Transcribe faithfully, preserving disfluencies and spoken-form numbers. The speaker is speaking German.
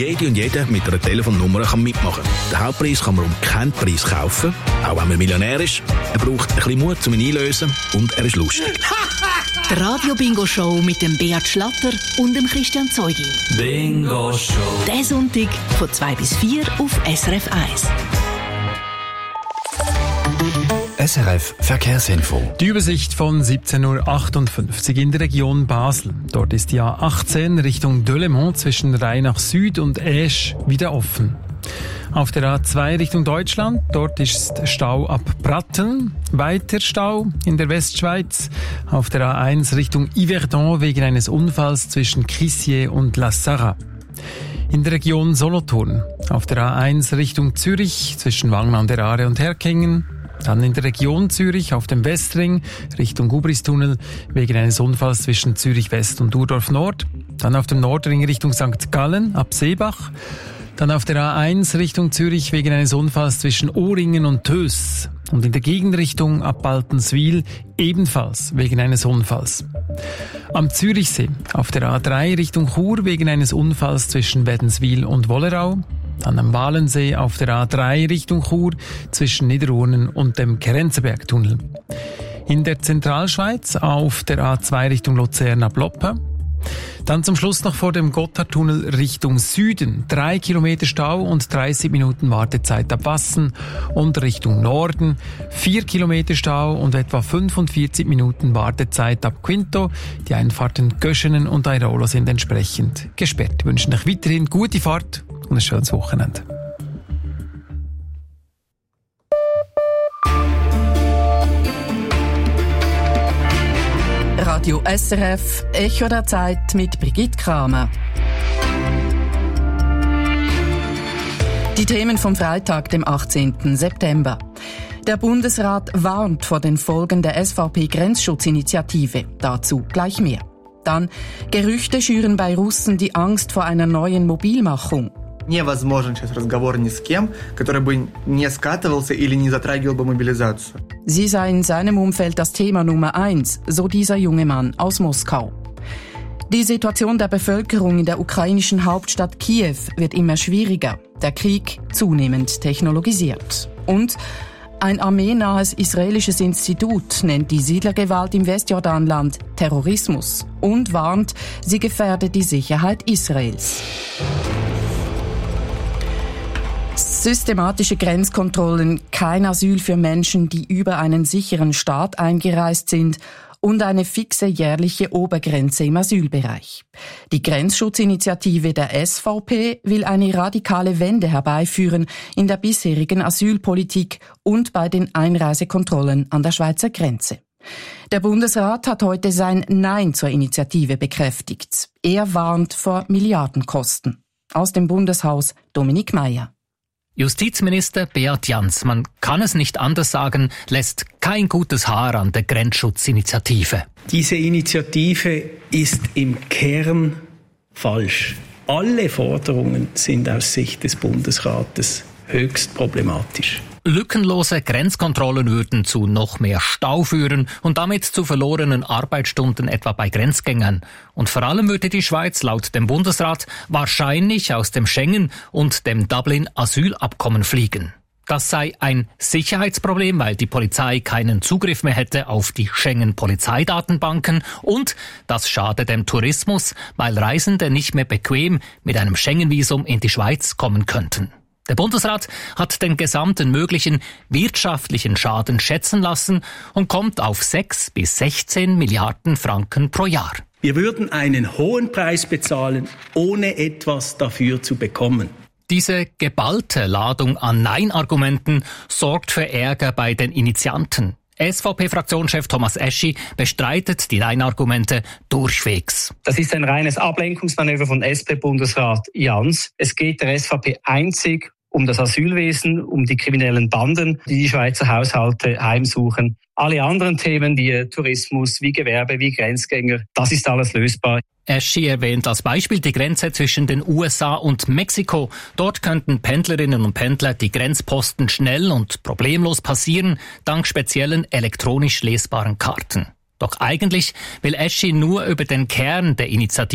jede und jeder mit einer Telefonnummer kann mitmachen kann. Den Hauptpreis kann man um keinen Preis kaufen, auch wenn man Millionär ist. Er braucht ein bisschen Mut, um ihn einzulösen, und er ist lustig. Die Radio-Bingo-Show mit dem Beat Schlatter und dem Christian Zeugin. Bingo-Show. Diesen Sonntag von zwei bis vier auf S R F eins. S R F Verkehrsinfo. Die Übersicht von siebzehn Uhr achtundfünfzig in der Region Basel. Dort ist die A achtzehn Richtung Delémont zwischen Rheinach Süd und Esch wieder offen. Auf der A zwei Richtung Deutschland, dort ist Stau ab Pratteln. Weiter Stau in der Westschweiz. Auf der A eins Richtung Yverdon wegen eines Unfalls zwischen Crissier und La Sarraz. In der Region Solothurn. Auf der A eins Richtung Zürich zwischen Wangen an der Aare und Herkingen. Dann in der Region Zürich auf dem Westring Richtung Gubristunnel wegen eines Unfalls zwischen Zürich West und Urdorf Nord. Dann auf dem Nordring Richtung Sankt Gallen ab Seebach. Dann auf der A eins Richtung Zürich wegen eines Unfalls zwischen Ohringen und Töss. Und in der Gegenrichtung ab Baltenswil ebenfalls wegen eines Unfalls. Am Zürichsee auf der A drei Richtung Chur wegen eines Unfalls zwischen Wädenswil und Wollerau. Dann am Walensee auf der A drei Richtung Chur zwischen Niederurnen und dem Kerenzenbergtunnel. In der Zentralschweiz auf der A zwei Richtung Luzern ab Loppe. Dann zum Schluss noch vor dem Gotthardtunnel Richtung Süden. Drei Kilometer Stau und dreißig Minuten Wartezeit ab Wassen. Und Richtung Norden vier Kilometer Stau und etwa fünfundvierzig Minuten Wartezeit ab Quinto. Die Einfahrten Göschenen und Airolo sind entsprechend gesperrt. Wir wünschen euch weiterhin gute Fahrt und ein schönes Wochenende. Radio S R F, Echo der Zeit mit Brigitte Kramer. Die Themen vom Freitag, dem achtzehnten September. Der Bundesrat warnt vor den Folgen der S V P-Grenzschutzinitiative. Dazu gleich mehr. Dann Gerüchte schüren bei Russen die Angst vor einer neuen Mobilmachung. Невозможен сейчас разговор ни с кем, который бы не скатывался или не затрагивал бы мобилизацию. Sie sei in seinem Umfeld das Thema Nummer eins, so dieser junge Mann aus Moskau. Die Situation der Bevölkerung in der ukrainischen Hauptstadt Kiew wird immer schwieriger. Der Krieg zunehmend technologisiert. Und ein armeenahes israelisches Institut nennt die Siedlergewalt im Westjordanland Terrorismus und warnt, sie gefährde die Sicherheit Israels. Systematische Grenzkontrollen, kein Asyl für Menschen, die über einen sicheren Staat eingereist sind und eine fixe jährliche Obergrenze im Asylbereich. Die Grenzschutzinitiative der S V P will eine radikale Wende herbeiführen in der bisherigen Asylpolitik und bei den Einreisekontrollen an der Schweizer Grenze. Der Bundesrat hat heute sein Nein zur Initiative bekräftigt. Er warnt vor Milliardenkosten. Aus dem Bundeshaus Dominik Meier. Justizminister Beat Jans, man kann es nicht anders sagen, lässt kein gutes Haar an der Grenzschutzinitiative. Diese Initiative ist im Kern falsch. Alle Forderungen sind aus Sicht des Bundesrates höchst problematisch. Lückenlose Grenzkontrollen würden zu noch mehr Stau führen und damit zu verlorenen Arbeitsstunden etwa bei Grenzgängern. Und vor allem würde die Schweiz laut dem Bundesrat wahrscheinlich aus dem Schengen- und dem Dublin-Asylabkommen fliegen. Das sei ein Sicherheitsproblem, weil die Polizei keinen Zugriff mehr hätte auf die Schengen-Polizeidatenbanken, und das schade dem Tourismus, weil Reisende nicht mehr bequem mit einem Schengen-Visum in die Schweiz kommen könnten. Der Bundesrat hat den gesamten möglichen wirtschaftlichen Schaden schätzen lassen und kommt auf sechs bis sechzehn Milliarden Franken pro Jahr. Wir würden einen hohen Preis bezahlen, ohne etwas dafür zu bekommen. Diese geballte Ladung an Nein-Argumenten sorgt für Ärger bei den Initianten. S V P-Fraktionschef Thomas Eschi bestreitet die Nein-Argumente durchwegs. Das ist ein reines Ablenkungsmanöver von S P-Bundesrat Jans. Es geht der S V P einzig um das Asylwesen, um die kriminellen Banden, die die Schweizer Haushalte heimsuchen. Alle anderen Themen wie Tourismus, wie Gewerbe, wie Grenzgänger, das ist alles lösbar. Eschi erwähnt als Beispiel die Grenze zwischen den U S A und Mexiko. Dort könnten Pendlerinnen und Pendler die Grenzposten schnell und problemlos passieren, dank speziellen elektronisch lesbaren Karten. Doch eigentlich will Eschi nur über den Kern der Initiative